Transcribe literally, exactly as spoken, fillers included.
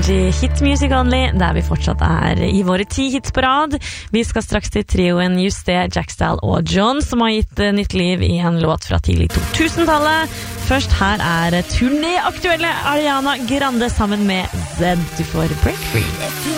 Energy Hit Music Only, der vi fortsatt er i våre ti hits på rad. Vi skal straks til trioen Juste, Jackstyle og John, som har gitt nytt liv i en låt fra tidlig to tusen-tallet. Først her er turnéaktuelle Ariana Grande sammen med Zed. Du får Break Free.